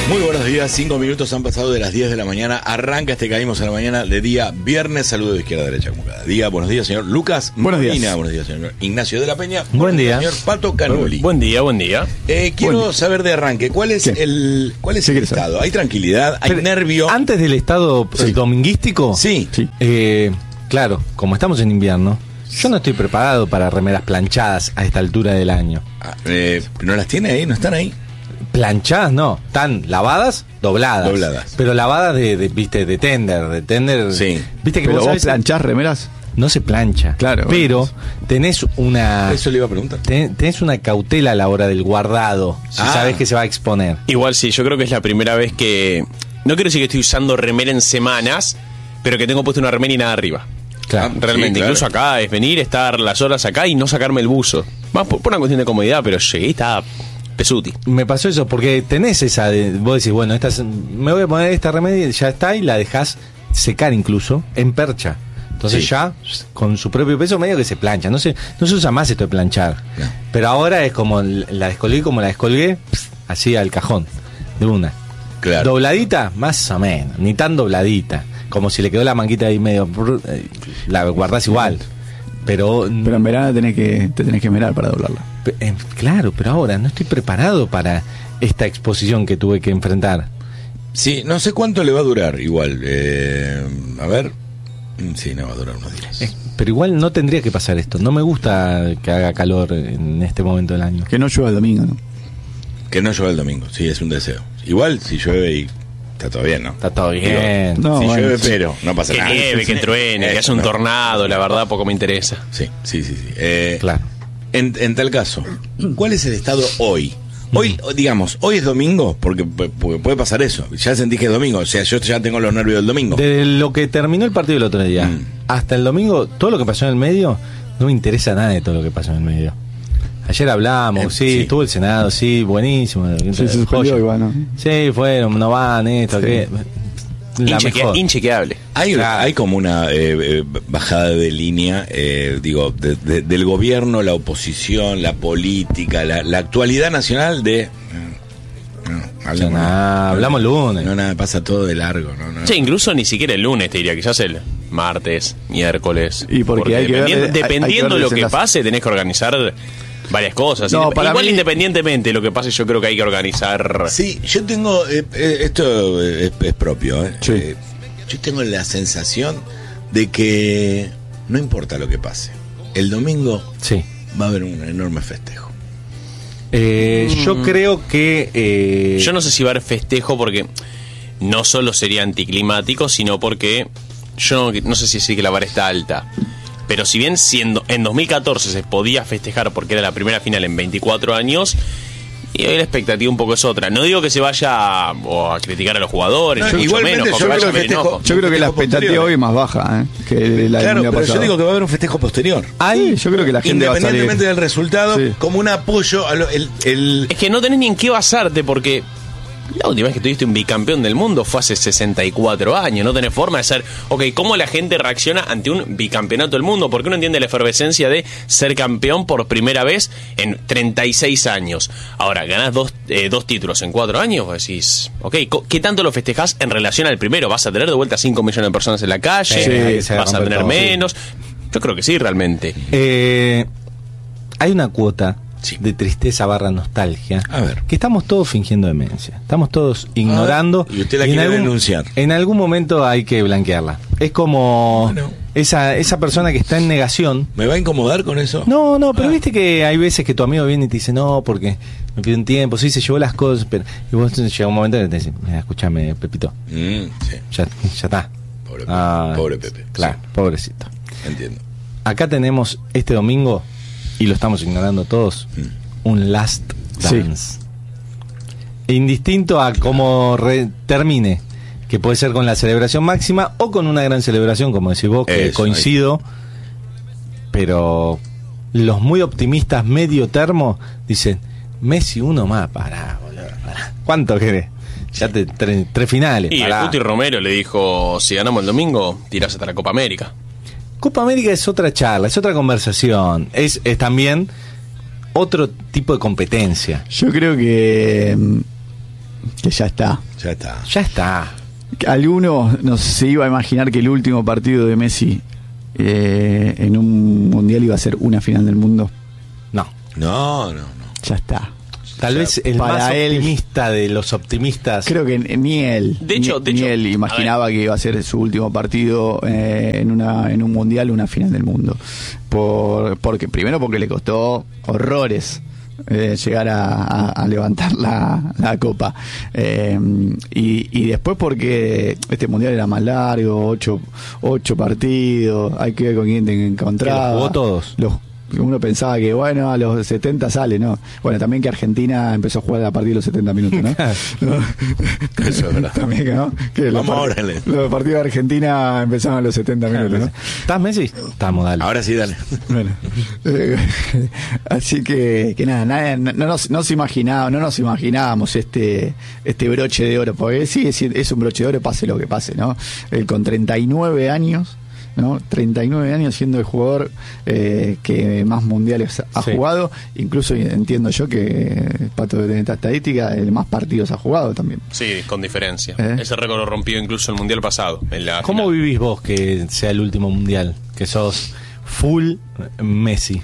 Muy buenos días, 5 minutos han pasado de las 10 de la mañana. Arranca este Caímos en la Mañana de día viernes. Saludo de izquierda a derecha como cada día. Buenos días, señor Lucas Buenos días. Molina. Buenos días, señor Ignacio de la Peña. Buen día. Señor Pato Canoli. Buen día, buen día. Quiero saber de arranque, ¿cuál es el estado? ¿Hay tranquilidad? ¿Hay nervio? Antes del estado dominguístico, Sí. claro, como estamos en invierno, yo no estoy preparado para remeras planchadas a esta altura del año. ¿No las tiene ahí? ¿No están ahí? Planchadas no, están lavadas, dobladas. Pero lavadas viste, de tender. Sí. Viste que ¿Pero vos vos sabés, planchás remeras? no se plancha. Claro. Pero tenés una Eso le iba a preguntar. tenés una cautela a la hora del guardado, si sabés que se va a exponer. Igual sí, yo creo que es la primera vez que... No quiero decir que estoy usando remera en semanas, pero que tengo puesto una remera y nada arriba. Claro. Realmente, Sí, claro. incluso acá es venir, estar las horas acá y no sacarme el buzo. Más por una cuestión de comodidad, pero llegué y estaba pesuti. Me pasó eso, porque tenés esa de, vos decís, bueno, me voy a poner esta remera y ya está, y la dejás secar incluso en percha. Entonces Sí. ya, con su propio peso, medio que se plancha. No se usa más esto de planchar. No. Pero ahora es como la descolgué como la descolgué, así al cajón, de una. Claro. Dobladita, más o menos, ni tan dobladita. Como si le quedó la manguita ahí medio, la guardás igual. Pero Pero en verano te tenés que mirar para doblarla. claro, pero ahora no estoy preparado para esta exposición que tuve que enfrentar. Sí, no sé cuánto le va a durar igual. A ver. Sí, no va a durar unos días. Pero igual no tendría que pasar esto. No me gusta que haga calor en este momento del año. Que no llueva el domingo, ¿no? Que no llueva el domingo, sí, es un deseo. Igual si llueve y está todo bien, ¿no? Está todo bien. No, si bueno, llueve, sí. pero no pasa Que nada. nieve, que truene, que Eso, haya un no. tornado, la verdad poco me interesa. Sí. Claro. En tal caso, ¿cuál es el estado hoy? Hoy, digamos, hoy es domingo, porque puede pasar eso. Ya sentí que es domingo, o sea, yo ya tengo los nervios del domingo. Desde lo que terminó el partido el otro día hasta el domingo, todo lo que pasó en el medio, no me interesa nada de todo lo que pasó en el medio. Ayer hablamos, sí, estuvo el Senado, sí, buenísimo. Sí, se suspendió joya. igual, ¿no? Sí, fueron, no van, esto, Sí. que... La mejor. Inchequeable. Hay como una bajada de línea, del gobierno, la oposición, la política, la actualidad nacional de... Hablamos el lunes. No, nada, pasa todo de largo. No. Sí, incluso ni siquiera el lunes te diría, quizás el martes, miércoles. Y porque hay que dependiendo, ver- hay que dependiendo ver lo que desenlace. pase, tenés que organizar varias cosas. No, para Igual mí- independientemente de lo que pase, yo creo que hay que organizar. Sí, yo tengo... esto es propio. Sí. Yo tengo la sensación de que no importa lo que pase. El domingo Sí. va a haber un enorme festejo. Yo creo que... Yo no sé si va a haber festejo porque no solo sería anticlimático, sino porque yo no sé si decir que la vara está alta. Pero si bien siendo en 2014 se podía festejar porque era la primera final en 24 años, y hoy la expectativa un poco es otra. No digo que se vaya a criticar a los jugadores, No, ni mucho igualmente menos, yo porque creo vaya a que haber festejo- enojo. Yo creo que la Festejo expectativa posterior. hoy es más baja, que la del Claro, mundial pero yo pasado. digo que va a haber un festejo posterior. Sí, yo creo que la gente va a salir. Independientemente del resultado, Sí. como un apoyo a Es que no tenés ni en qué basarte porque la última vez que tuviste un bicampeón del mundo fue hace 64 años. No tenés forma de ser, ¿cómo la gente reacciona ante un bicampeonato del mundo? Porque uno entiende la efervescencia de ser campeón por primera vez en 36 años. Ahora, ganás dos títulos en 4 años, vos decís, ¿qué tanto lo festejás en relación al primero? ¿Vas a tener de vuelta 5 millones de personas en la calle? Sí, se va a ¿Vas a romper tener todo, menos? Yo creo que sí, realmente. Hay una cuota Sí. de tristeza / nostalgia. A ver. Que estamos todos fingiendo demencia. Estamos todos ignorando. Y usted la en quiere algún- denunciar. En algún momento hay que blanquearla. Es como Bueno. esa persona que está en negación. ¿Me va a incomodar con eso? No, pero viste que hay veces que tu amigo viene y te dice, no, porque me pide un tiempo, sí, se llevó las cosas, pero... Y vos llega un momento que te dices, mira, escúchame, Pepito, Sí, ya está. Pobre, Ah, pobre Pepe. Claro, Sí, pobrecito. entiendo. Acá tenemos este domingo, y lo estamos ignorando todos, un Last Sí. Dance. Indistinto a cómo termine, que puede ser con la celebración máxima o con una gran celebración, como decís vos, que Eso, coincido, pero los muy optimistas medio termo dicen, Messi uno más, pará, boludo, pará. ¿Cuánto querés? Ya tres finales, Y el pará. Cuti Romero le dijo, si ganamos el domingo, tirás hasta la Copa América. Copa América es otra charla, es otra conversación, es también otro tipo de competencia. Yo creo que Que ya está. Ya está. Ya está. Alguno no se iba a imaginar que el último partido de Messi en un mundial iba a ser una final del mundo. No. No. Ya está. Tal vez el para más él- optimista de los optimistas. Creo que ni él, De hecho, ni él imaginaba que iba a ser su último partido en un mundial, una final del mundo. Porque le costó horrores llegar a levantar la copa. Y después porque este mundial era más largo, 8 partidos, hay que ver con quién te encontraba. Que los jugó todos. Uno pensaba que, bueno, a los 70 sale, ¿no? Bueno, también que Argentina empezó a jugar a partir de los 70 minutos, ¿no? Eso es verdad. También, ¿no? Que Vamos ahora, los partidos de Argentina empezaban a los 70 minutos, ¿no? ¿Estás, Messi? Estamos, dale. Ahora sí, dale. Bueno, así que nada, no nos imaginábamos este broche de oro, porque sí, es un broche de oro, pase lo que pase, ¿no? Él con 39 años, ¿no? 39 años siendo el jugador que más mundiales ha jugado, incluso entiendo yo que Pato de esta estadística, el más partidos ha jugado también. Sí, con diferencia. Ese récord lo rompió incluso el mundial pasado. ¿Cómo vivís vos que sea el último mundial? Que sos full Messi.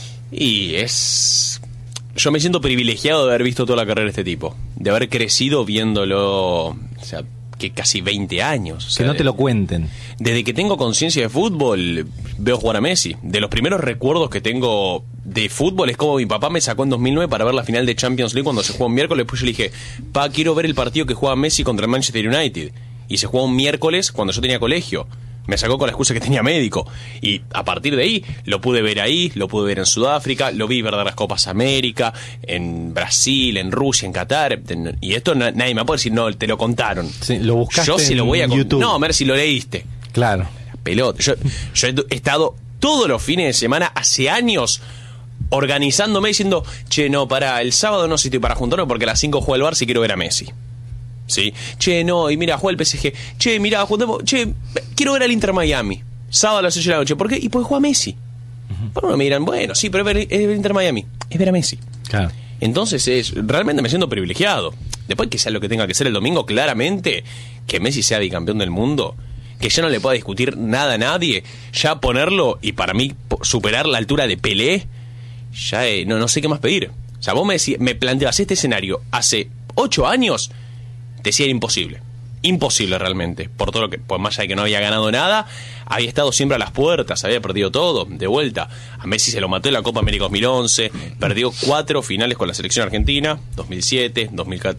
Yo me siento privilegiado de haber visto toda la carrera de este tipo, de haber crecido viéndolo, o sea, que casi 20 años. O sea, Que no te lo cuenten. Desde que tengo conciencia de fútbol, veo jugar a Messi. De los primeros recuerdos que tengo de fútbol es como mi papá me sacó en 2009 para ver la final de Champions League cuando se jugó un miércoles. Después yo le dije, pa, quiero ver el partido que juega Messi contra el Manchester United. Y se jugó un miércoles cuando yo tenía colegio. Me sacó con la excusa que tenía médico. Y a partir de ahí, lo pude ver ahí, lo pude ver en Sudáfrica, lo vi ver las Copas América, en Brasil, en Rusia, en Qatar. Y esto nadie me puede decir, no, te lo contaron. Sí, lo buscaste yo sí lo voy a en YouTube. No, a ver si lo leíste. Claro. La pelota. Yo he estado todos los fines de semana, hace años, organizándome diciendo, che, no, pará, el sábado no estoy para juntarme porque a las 5 juega el Barça y quiero ver a Messi. ¿Sí? Che, no, y mira, juega el PSG. Che, mira, juntemos. Che, quiero ver al Inter Miami. Sábado a las 8 de la noche. ¿Por qué? Y porque juega Messi. Por uno me dirán, bueno, sí, pero es ver Inter Miami. Es ver a Messi. Claro. Entonces realmente me siento privilegiado. Después que sea lo que tenga que ser el domingo, claramente, que Messi sea bicampeón del mundo, que ya no le pueda discutir nada a nadie, ya ponerlo y para mí superar la altura de Pelé, ya no sé qué más pedir. O sea, vos me planteabas este escenario hace 8 años, decía era imposible. Imposible realmente, por todo lo que, pues más allá de que no había ganado nada, había estado siempre a las puertas, había perdido todo, de vuelta. A Messi se lo mató en la Copa América 2011, perdió 4 finales con la selección argentina, 2007,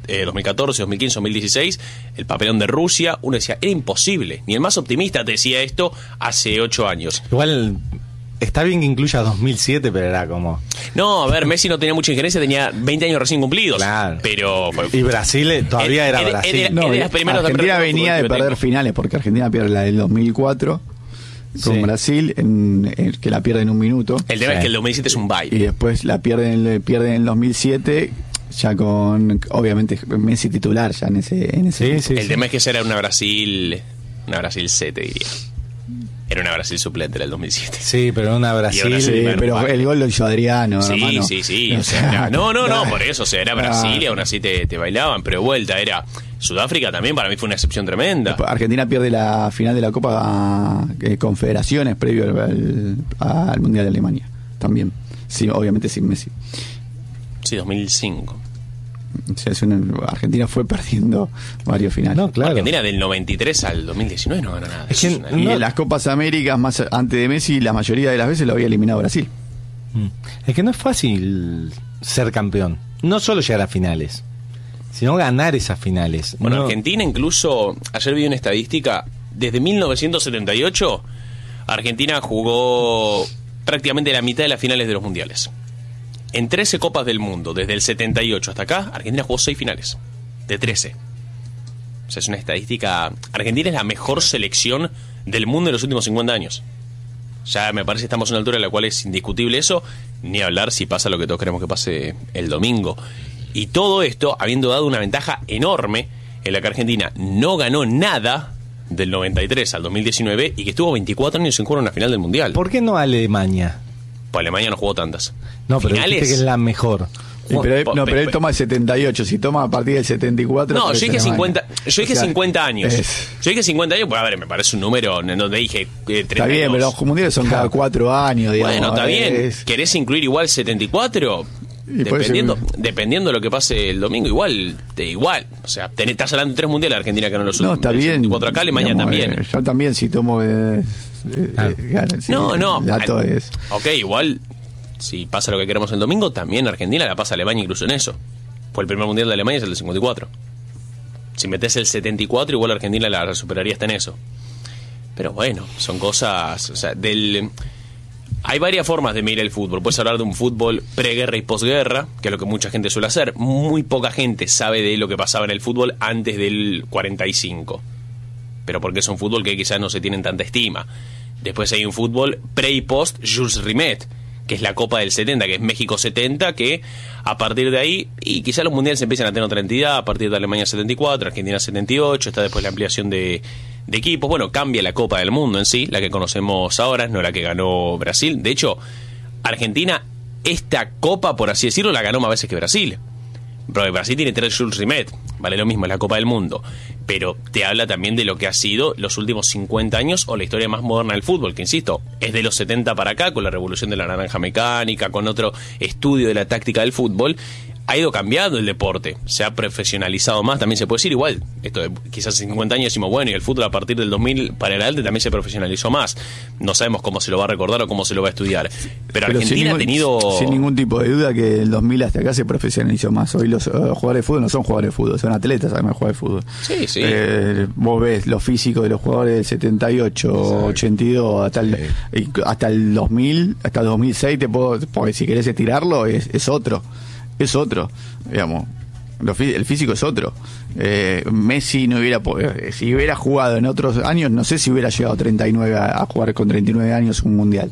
2014, 2015, 2016, el papelón de Rusia. Uno decía, era imposible, ni el más optimista te decía esto hace 8 años. Igual está bien que incluya 2007, pero era como... No, a ver, Messi no tenía mucha injerencia, tenía 20 años recién cumplidos. Claro. Pero... Y Brasil todavía era Brasil. No, de las primeras Argentina venía de perder tengo. finales, porque Argentina pierde la del 2004 con Sí. Brasil, que la pierde en un minuto. El tema es que el 2007 es un Y baile. después la pierden en el 2007, ya con, obviamente, Messi titular ya en ese Sí, sí, El sí. tema es que esa era una Brasil C, te diría. Era una Brasil suplente del 2007. Sí, pero una Brasil... Y Sí, Brasil, pero el gol lo hizo Adriano, Sí, hermano. sí. O sea, no, por eso. O sea, era Brasil y aún así te bailaban. Pero de vuelta, era Sudáfrica también. Para mí fue una excepción tremenda. Argentina pierde la final de la Copa Confederaciones previo al Mundial de Alemania. También. Sí, obviamente sin Messi. Sí, 2005. O sea, Argentina fue perdiendo varios finales. No, claro. Argentina del 93 al 2019 no ganó nada. Es que Eso es una- Y no- en las Copas Américas, más antes de Messi, la mayoría de las veces lo había eliminado Brasil. Es que no es fácil ser campeón. No solo llegar a finales, sino ganar esas finales. Bueno, No- Argentina incluso, ayer vi una estadística, desde 1978, Argentina jugó prácticamente la mitad de las finales de los mundiales. En 13 Copas del Mundo, desde el 78 hasta acá, Argentina jugó 6 finales, de 13. O sea, es una estadística... Argentina es la mejor selección del mundo en los últimos 50 años. Ya me parece que estamos a una altura en la cual es indiscutible eso, ni hablar si pasa lo que todos queremos que pase el domingo. Y todo esto habiendo dado una ventaja enorme en la que Argentina no ganó nada del 93 al 2019 y que estuvo 24 años sin jugar una final del Mundial. ¿Por qué no Alemania? Pues Alemania no jugó tantas. No, pero finales, dijiste que es la mejor. Pero él toma el 78. Si toma a partir del 74. No, yo dije 50. Yo dije 50 años. es- Yo dije 50 años, pues a ver, me parece un número. No te dije 32. Está bien, pero los mundiales son cada 4 años, digamos. Bueno, está bien. es- ¿Querés incluir igual 74? Y puede ser Dependiendo de lo que pase el domingo, igual. O sea, estás hablando de 3 mundiales Argentina que no los No, está bien. 74 acá, Alemania digamos, también. Yo también, si tomo. Sí, No. el dato es. Ok, igual, si pasa lo que queremos el domingo, también Argentina la pasa a Alemania incluso en eso. Pues el primer mundial de Alemania es el del 54. Si metes el 74, igual Argentina la superaría hasta en eso. Pero bueno, son cosas. O sea, hay varias formas de mirar el fútbol. Puedes hablar de un fútbol preguerra y posguerra, que es lo que mucha gente suele hacer. Muy poca gente sabe de lo que pasaba en el fútbol antes del 45. Pero porque es un fútbol que quizás no se tiene tanta estima. Después hay un fútbol pre y post Jules Rimet, que es la Copa del 70, que es México 70, que a partir de ahí, y quizás los mundiales empiezan a tener otra entidad, a partir de Alemania 74, Argentina 78, está después la ampliación de equipos. Bueno, cambia la Copa del Mundo en sí, la que conocemos ahora, no la que ganó Brasil. De hecho, Argentina, esta Copa, por así decirlo, la ganó más veces que Brasil. Pero Brasil tiene 3 Jules Rimet, vale lo mismo, es la Copa del Mundo. Pero te habla también de lo que ha sido los últimos 50 años o la historia más moderna del fútbol, que insisto, es de los 70 para acá, con la revolución de la naranja mecánica, con otro estudio de la táctica del fútbol. Ha ido cambiando el deporte, se ha profesionalizado más, también se puede decir igual. Esto de quizás 50 años decimos, bueno, y el fútbol a partir del 2000 para adelante también se profesionalizó más. No sabemos cómo se lo va a recordar o cómo se lo va a estudiar. Pero Argentina ha tenido... Sin ningún tipo de duda que del 2000 hasta acá se profesionalizó más. Hoy los jugadores de fútbol no son jugadores de fútbol, son atletas además de jugar de fútbol. Sí, sí. Vos ves los físicos de los jugadores del 78, 82, hasta el 2000, hasta el 2006, porque si querés estirarlo, es otro. Es otro, digamos. El físico es otro. Messi no hubiera si hubiera jugado en otros años, no sé si hubiera llegado a 39 a jugar con 39 años un mundial.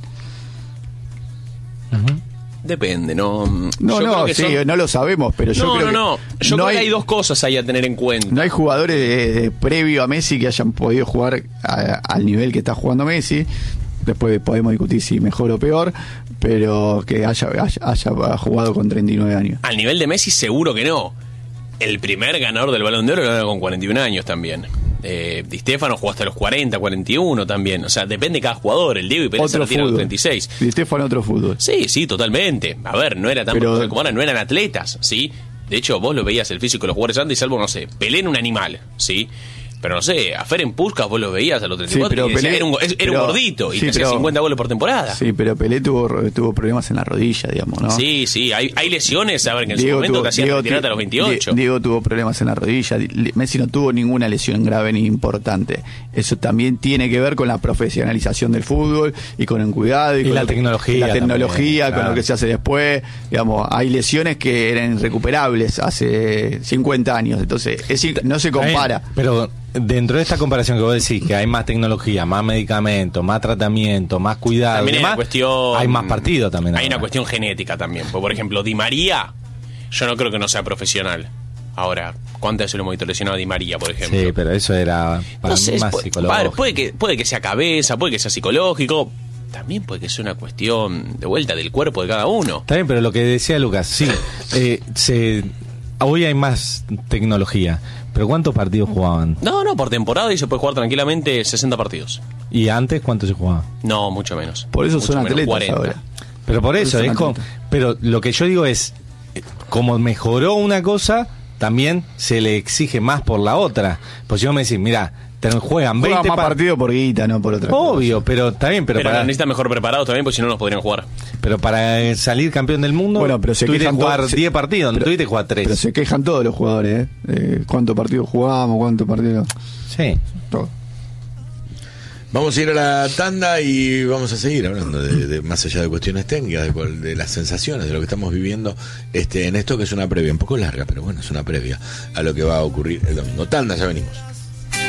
Depende, ¿no? No, no lo sabemos, pero yo creo que Yo creo que hay dos cosas ahí a tener en cuenta. No hay jugadores previo a Messi que hayan podido jugar al nivel que está jugando Messi. Después podemos discutir si mejor o peor, pero que haya jugado con 39 años. Al nivel de Messi seguro que no. El primer ganador del Balón de Oro lo ganó con 41 años también. Di Stéfano jugó hasta los 40, 41 también. O sea, depende de cada jugador. El Diego y Pérez lo tiene a los 36. Di Stéfano otro fútbol. Sí, totalmente. A ver, no era tan como ahora, no eran atletas, ¿sí? De hecho, vos lo veías el físico de los jugadores antes, salvo, no sé, Pelé en un animal, ¿sí? Pero no sé, a Ferenc Puskás vos lo veías a los 34 pero y decías, Pelé, era un gordito y te hacía 50 goles por temporada. Sí, pero Pelé tuvo problemas en la rodilla, digamos, ¿no? Sí, hay lesiones, a ver, que en su momento te hacían retirarte a los 28. Diego tuvo problemas en la rodilla, Messi no tuvo ninguna lesión grave ni importante. Eso también tiene que ver con la profesionalización del fútbol y con el cuidado y con la tecnología. La tecnología, también, con claro. lo que se hace después. Digamos, hay lesiones que eran irrecuperables hace 50 años, entonces no se compara. Pero dentro de esta comparación que vos decís, que hay más tecnología, más medicamentos, más tratamiento, más cuidado, También demás, hay más partidos también. Hay una cuestión genética también. Por ejemplo, Di María, yo no creo que no sea profesional. Ahora, ¿cuántas veces lo hemos visto lesionado a Di María, por ejemplo? Sí, pero eso era para mí más psicológico. Puede que sea cabeza, puede que sea psicológico. También puede que sea una cuestión de vuelta del cuerpo de cada uno. Está bien, pero lo que decía Lucas, sí, hoy hay más tecnología, pero ¿cuántos partidos jugaban? No, por temporada y se puede jugar tranquilamente 60 partidos. ¿Y antes cuánto se jugaba? No, mucho menos. Por eso mucho son menos, atletas 40. ahora. Pero por eso, pero lo que yo digo es, como mejoró una cosa, también se le exige más por la otra. Pues si vos me decís, mira, juegan 20 más partidos por guita, no por otra cosa. Obvio, pero está bien, pero necesitan mejor preparados también, porque si no, no podrían jugar. Pero para salir campeón del mundo, bueno, pero se tuviste que quejan jugar 10 partidos, no tuviste que jugar 3. Pero se quejan todos los jugadores, ¿cuántos partidos jugamos? ¿Cuántos partidos? Sí. Todo. Vamos a ir a la tanda y vamos a seguir hablando de más allá de cuestiones técnicas, de las sensaciones, de lo que estamos viviendo en esto que es una previa, un poco larga, pero bueno, es una previa a lo que va a ocurrir el domingo. Tanda, ya venimos.